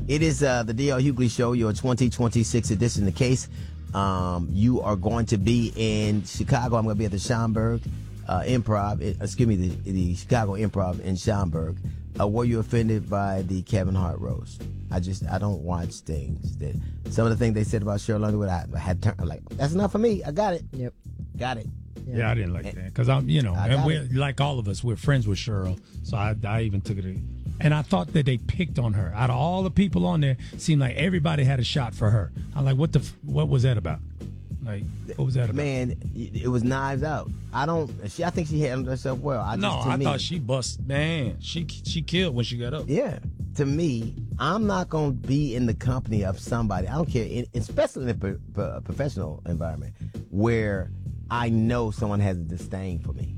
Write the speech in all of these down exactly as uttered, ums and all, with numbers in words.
It is uh, the D L Hughley Show, your twenty twenty-six edition. The case, um, you are going to be in Chicago. I'm going to be at the Schaumburg uh, Improv. It, excuse me, the, the Chicago Improv in Schaumburg. Uh, were you offended by the Kevin Hart roast? I just I don't watch things that some of the things they said about Cheryl Underwood. I, I had turned like that's enough for me. I got it. Yep, got it. Yeah, yeah I didn't like and, that because I'm you know I and we're it. like all of us. We're friends with Cheryl, so I, I even took it. And I thought that they picked on her. Out of all the people on there, it seemed like everybody had a shot for her. I'm like, what the? What was that about? Like, what was that about? Man, it was Knives Out. I don't. She. I think she handled herself well. I no, just, to I me, thought she bust. Man, she she killed when she got up. Yeah. To me, I'm not going to be in the company of somebody. I don't care, in, especially in a, pro, a professional environment where I know someone has a disdain for me.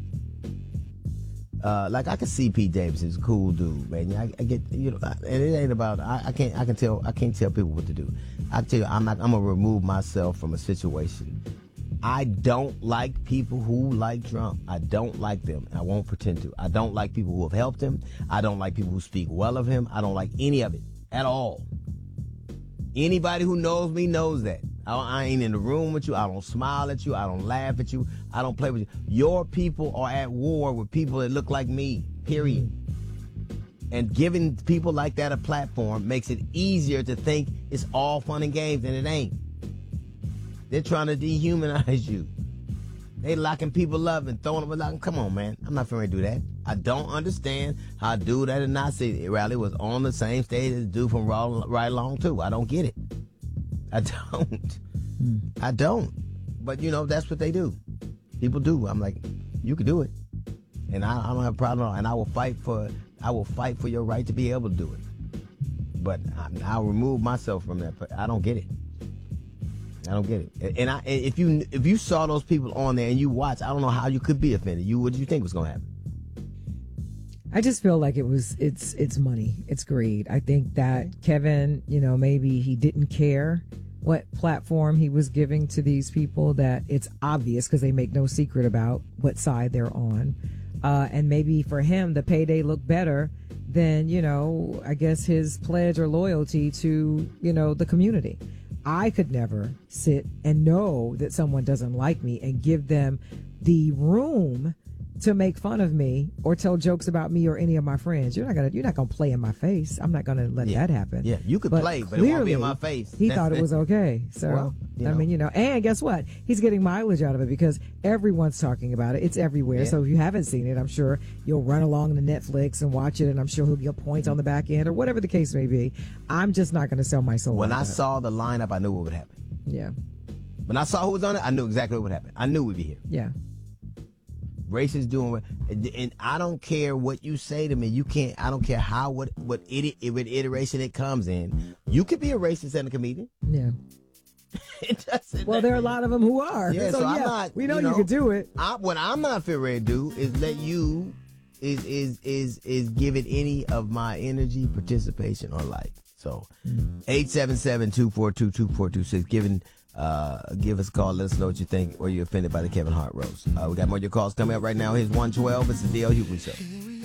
Uh, like I can see Pete Davidson's a cool dude, man. I, I get, you know, and it ain't about. I, I can't. I can tell. I can't tell people what to do. I tell you, I'm not. I'm gonna remove myself from a situation. I don't like people who like Trump. I don't like them. I won't pretend to. I don't like people who have helped him. I don't like people who speak well of him. I don't like any of it at all. Anybody who knows me knows that. I, I ain't in the room with you. I don't smile at you. I don't laugh at you. I don't play with you. Your people are at war with people that look like me, period. And giving people like that a platform makes it easier to think it's all fun and games, and it ain't. They're trying to dehumanize you. They locking people up and throwing them like, come on, man. I'm not finna do that. I don't understand how a dude at a Nazi rally was on the same stage as a dude from Right Along too. I don't get it. I don't. Hmm. I don't. But, you know, that's what they do. People do. I'm like, you can do it. And I, I don't have a problem at all. And I will fight for I will fight for your right to be able to do it. But I, I'll remove myself from that. But I don't get it. I don't get it. And I, if you if you saw those people on there and you watch, I don't know how you could be offended. You what did you think was going to happen? I just feel like it was it's it's money, it's greed. I think that Kevin, you know, maybe he didn't care what platform he was giving to these people. That it's obvious because they make no secret about what side they're on, uh, and maybe for him the payday looked better than you know, I guess his pledge or loyalty to you know the community. I could never sit and know that someone doesn't like me and give them the room to make fun of me or tell jokes about me or any of my friends. You're not gonna you're not gonna play in my face. I'm not gonna let yeah. that happen. Yeah, you could but play, but clearly, it won't be in my face. He That's thought it was okay. So well, I know. mean, you know, and guess what? He's getting mileage out of it because everyone's talking about it. It's everywhere. Yeah. So if you haven't seen it, I'm sure you'll run along to Netflix and watch it, and I'm sure he'll get points on the back end or whatever the case may be. I'm just not gonna sell my soul. When I that. saw the lineup, I knew what would happen. Yeah. When I saw who was on it, I knew exactly what would happen. I knew we'd be here. Yeah. Racists doing, and I don't care what you say to me. You can't. I don't care how what what it, what iteration it comes in. You could be a racist and a comedian. Yeah. It doesn't. Well, there are a lot of them who are. Yeah. So, So, yeah, I'm not. we know you, you know, could do it. I, what I'm not fit ready to do is let you is is is is give it any of my energy, participation, or life. So, eight seven seven two four two two four two six. Giving. Uh, give us a call. Let us know what you think or you're offended by the Kevin Hart roast. Uh, we got more of your calls coming up right now. Here's one twelve. It's the D L Hughley Show.